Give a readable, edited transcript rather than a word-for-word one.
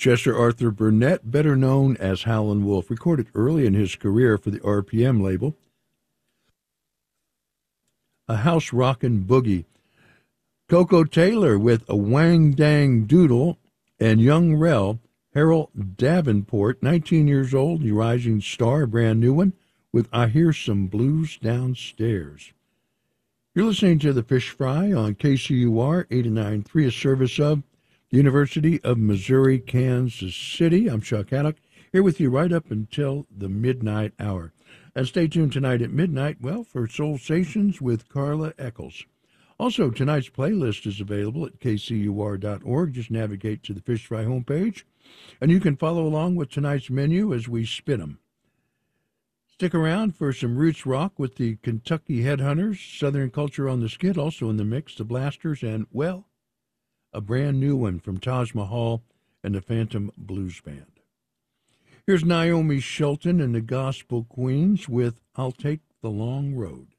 Chester Arthur Burnett, better known as Howlin' Wolf, recorded early in his career for the RPM label. A House Rockin' Boogie. Coco Taylor with a Wang Dang Doodle, and Young Rel, Harold Davenport, 19 years old, the rising star, a brand new one, with I Hear Some Blues Downstairs. You're listening to The Fish Fry on KCUR 89.3, a service of the University of Missouri, Kansas City. I'm Chuck Haddock, here with you right up until the midnight hour. And stay tuned tonight at midnight, for Soul Stations with Carla Eccles. Also, tonight's playlist is available at kcur.org. Just navigate to the Fish Fry homepage, and you can follow along with tonight's menu as we spin them. Stick around for some roots rock with the Kentucky Headhunters, Southern Culture on the Skid, also in the mix, the Blasters, and, a brand new one from Taj Mahal and the Phantom Blues Band. Here's Naomi Shelton and the Gospel Queens with I'll Take the Long Road.